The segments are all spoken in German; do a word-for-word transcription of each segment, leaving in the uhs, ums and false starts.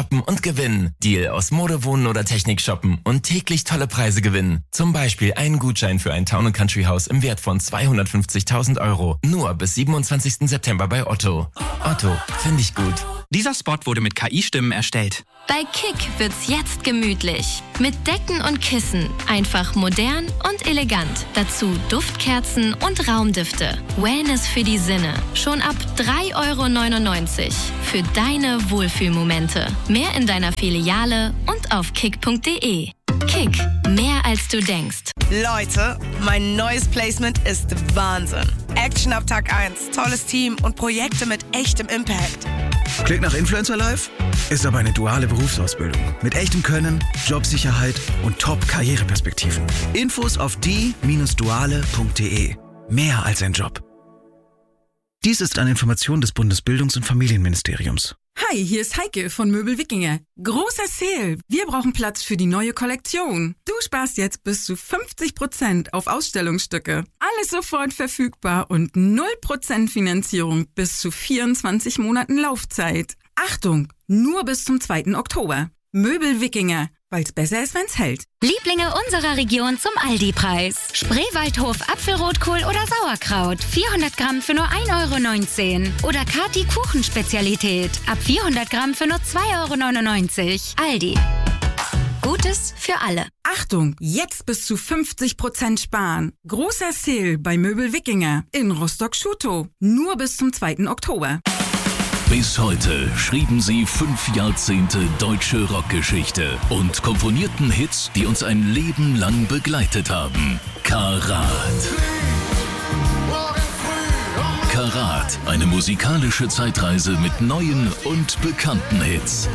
shoppen und gewinnen. Deal aus Mode, Wohnen oder Technik shoppen und täglich tolle Preise gewinnen. Zum Beispiel einen Gutschein für ein Town and Country Haus im Wert von zweihundertfünfzigtausend Euro. Nur bis siebenundzwanzigsten September bei Otto. Otto, finde ich gut. Dieser Spot wurde mit K I-Stimmen erstellt. Bei Kick wird's jetzt gemütlich. Mit Decken und Kissen. Einfach modern und elegant. Dazu Duftkerzen und Raumdüfte. Wellness für die Sinne. Schon ab drei Euro neunundneunzig. Für deine Wohlfühlmomente. Mehr in deiner Filiale und auf kick punkt de. Kick. Mehr als du denkst. Leute, mein neues Placement ist Wahnsinn. Action ab Tag eins. Tolles Team und Projekte mit echtem Impact. Klingt nach Influencer Life? Ist aber eine duale Berufsausbildung. Mit echtem Können, Jobsicherheit und Top-Karriereperspektiven. Infos auf die Bindestrich duale Punkt de. Mehr als ein Job. Dies ist eine Information des Bundesbildungs- und Familienministeriums. Hi, hier ist Heike von Möbel Wikinger. Großer Sale. Wir brauchen Platz für die neue Kollektion. Du sparst jetzt bis zu fünfzig Prozent auf Ausstellungsstücke. Alles sofort verfügbar und null Prozent Finanzierung bis zu vierundzwanzig Monaten Laufzeit. Achtung, nur bis zum zweiten Oktober. Möbel Wikinger, weil's besser ist, wenn's hält. Lieblinge unserer Region zum Aldi-Preis. Spreewaldhof Apfelrotkohl oder Sauerkraut. vierhundert Gramm für nur ein Euro neunzehn. Oder Kati Kuchenspezialität. Ab vierhundert Gramm für nur zwei Euro neunundneunzig. Aldi. Gutes für alle. Achtung, jetzt bis zu fünfzig Prozent sparen. Großer Sale bei Möbel Wikinger in Rostock-Schutow. Nur bis zum zweiten Oktober. Bis heute schrieben sie fünf Jahrzehnte deutsche Rockgeschichte und komponierten Hits, die uns ein Leben lang begleitet haben. Karat. Karat, eine musikalische Zeitreise mit neuen und bekannten Hits.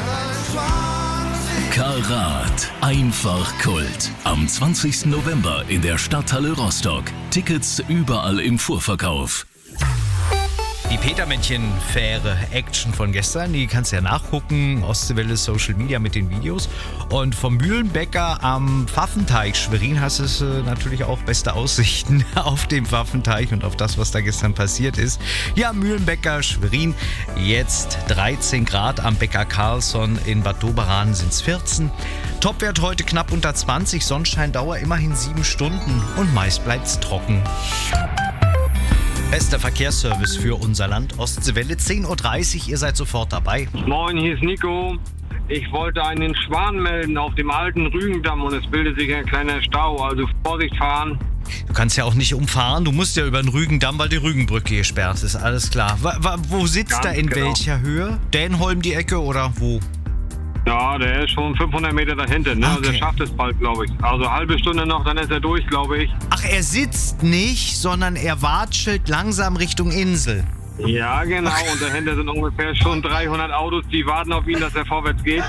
Karat, einfach Kult. Am zwanzigsten November in der Stadthalle Rostock. Tickets überall im Vorverkauf. Die Petermännchen-Fähre Action von gestern, die kannst du ja nachgucken. Ostseewelle Social Media mit den Videos. Und vom Mühlenbäcker am Pfaffenteich Schwerin hast du äh, natürlich auch beste Aussichten auf den Pfaffenteich und auf das, was da gestern passiert ist. Ja, Mühlenbäcker Schwerin, jetzt dreizehn Grad. Am Bäcker Carlsson in Bad Doberan sind es vierzehn. Topwert heute knapp unter zwanzig. Sonnenscheindauer immerhin sieben Stunden. Und meist bleibt's trocken. Bester Verkehrsservice für unser Land. Ostseewelle, zehn Uhr dreißig, ihr seid sofort dabei. Moin, hier ist Nico. Ich wollte einen Schwan melden auf dem alten Rügendamm und es bildet sich ein kleiner Stau, also Vorsicht fahren. Du kannst ja auch nicht umfahren, du musst ja über den Rügendamm, weil die Rügenbrücke gesperrt ist, alles klar. W- w- wo sitzt Ganz er, in genau. welcher Höhe? Dänholm die Ecke oder wo? Ja, der ist schon fünfhundert Meter dahinter, ne? Okay. Also er schafft es bald, glaube ich. Also halbe Stunde noch, dann ist er durch, glaube ich. Ach, er sitzt nicht, sondern er watschelt langsam Richtung Insel. Ja, genau. Und dahinter sind ungefähr schon dreihundert Autos, die warten auf ihn, dass er vorwärts geht.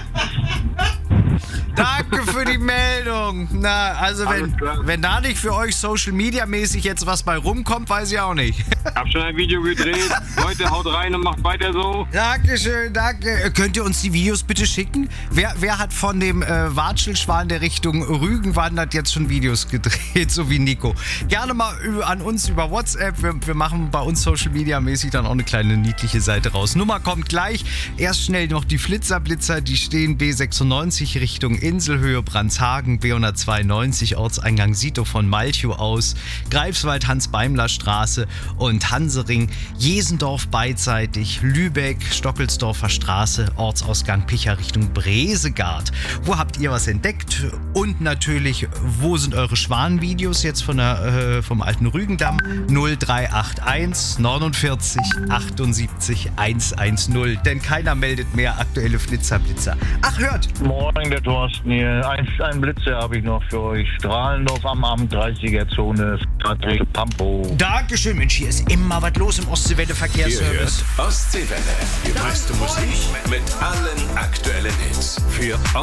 Danke für die Meldung. Na, also wenn, wenn da nicht für euch Social Media mäßig jetzt was bei rumkommt, weiß ich auch nicht. Ich hab schon ein Video gedreht. Leute, haut rein und macht weiter so. Dankeschön, danke. Könnt ihr uns die Videos bitte schicken? Wer, wer hat von dem äh, Watschelschwan der Richtung Rügen wandert jetzt schon Videos gedreht, so wie Nico? Gerne mal ü- an uns über WhatsApp. Wir, wir machen bei uns Social Media mäßig dann auch eine kleine niedliche Seite raus. Nummer kommt gleich. Erst schnell noch die Flitzerblitzer. Die stehen B sechsundneunzig Richtung Inselhöhe, Brandshagen, B hundertzweiundneunzig, Ortseingang Sito von Malchow aus, Greifswald, Hans-Beimler-Straße und Hansering, Jesendorf beidseitig, Lübeck, Stockelsdorfer Straße, Ortsausgang Picha Richtung Bresegard. Wo habt ihr was entdeckt? Und natürlich, wo sind eure Schwanenvideos jetzt von der, äh, vom alten Rügendamm? null drei acht eins neunundvierzig achtundsiebzig hundertzehn, denn keiner meldet mehr aktuelle Flitzerblitzer. Ach, hört! Moin, der Thorsten hier. Ein, ein Blitzer habe ich noch für euch. Strahlendorf am Abend, dreißiger-Zone, Patrick Pampo. Dankeschön, Mensch, hier ist immer was los im Ostseewelle-Verkehrsservice. Ostseewelle, die meiste Musik mit allen aktuellen Hits. Für